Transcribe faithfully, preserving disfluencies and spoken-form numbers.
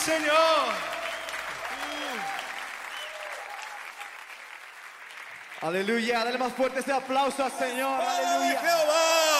Señor. Aleluya, dale más fuerte ese aplauso al Señor. ¡Palabra de Aleluya. Jehová!